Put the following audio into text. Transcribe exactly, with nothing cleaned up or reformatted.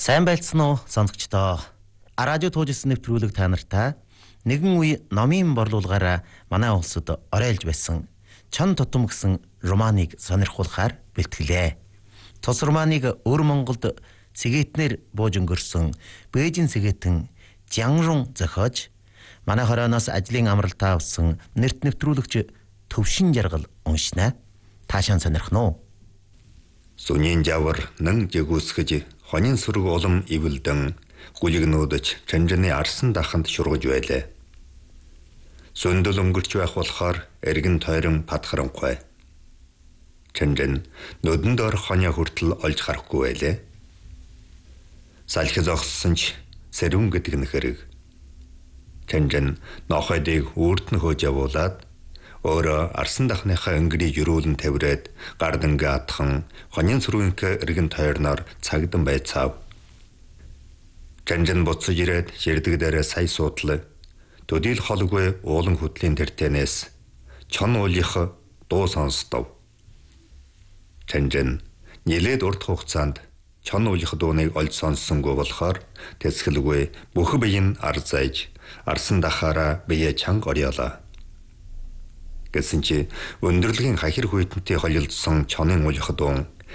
Сайн байлцсан уу сонсогчдоо. Радио туужсэн нэвтрүүлэг та нартай нэгэн үе номын борлуулгаараа манай улсад оройлж байсан чон тутам гэсэн романыг сонирхуулахаар бэлтгэлээ. Тус романыг өр Монголд сэгээтнэр бууж өнгөрсөн Бээжин сэгээтэн Жианрун зохиож манай хорооноос ажлын амралтаа авсан нэрт нэвтрүүлэгч Төвшин Жаргал уншнаа. Таашаан сонирхно уу? Сүнийн жавар нэн жигүүсгэж хонин сүрэг улам ивэлдэн гүлигнүүдж чанжны арсан даханд шургаж байлаа. Сөндөл өнгөрч байх болохоор эргэн тойрон падхарангүй. Чанжин нүдэнд орох хонио хүртэл олж харахгүй байлаа. Салхи зогссон ч сэрүүн гэдэг нь хэрэг. Чанжин нохойдыг үрдэн хөөж явуулаад өөрөө арсан дахныхаа өнгөрийг юруулан тавираад гардангаа атхан хонин сүргэнхэ эргэн тойрноор цагдан байцаав. Чанжин буцаж ирээд ширдэг дээрээ сая суудлаа. Төдийл холгүй уулан хөтлийн тэртэнээс чон уулынх дуу сонстов. Чанжин нэлээд урт хугацаанд чон уулынх дууныг олж сонссонгүй болохоор тэсгэлгүй бүх бие нь ар зайж арсан дахаараа бие чанга орёолоо. Гэсэн чи өндөрлөгийн хахир хүйтэнтэй холилдсон чонын уулынх дуун